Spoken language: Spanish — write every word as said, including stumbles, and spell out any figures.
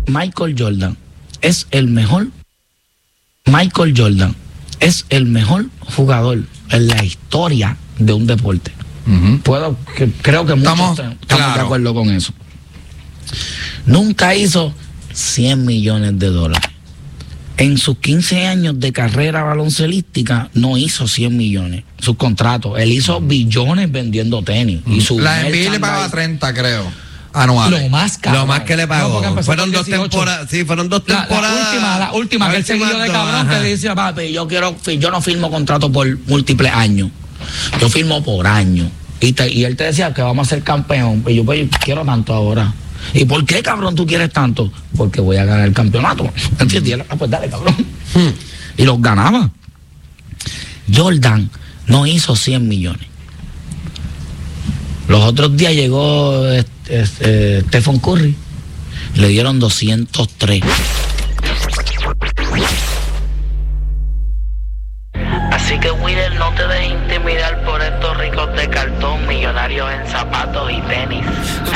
Michael Jordan es el mejor. Michael Jordan es el mejor jugador en la historia de un deporte. Uh-huh. Puedo, que, creo que muchos estamos, estamos claro. de acuerdo con eso. Nunca hizo cien millones de dólares. En sus quince años de carrera baloncelística no hizo cien millones. Sus contratos. Él hizo billones vendiendo tenis. Uh-huh. Y su la N B A le pagaba treinta, creo. Anuales. Lo más caro. Lo más que le pagó. No, fueron dos temporadas. Sí, fueron dos temporadas. La, la última, la última, la que él se guió de cabrón, ajá. que dice, papi, yo quiero, yo no firmo contrato por múltiples años. Yo firmo por año. Y, te, y él te decía que vamos a ser campeón. Y yo, pues, quiero tanto ahora. ¿Y por qué, cabrón, tú quieres tanto? Porque voy a ganar el campeonato. ¿Entiendes? Ah, pues dale, cabrón. Hmm. Y los ganaba. Jordan no hizo cien millones. Los otros días llegó este, este, Stephen Curry. Le dieron doscientos tres. Así que, Willer, no te dejes intimidar por esto.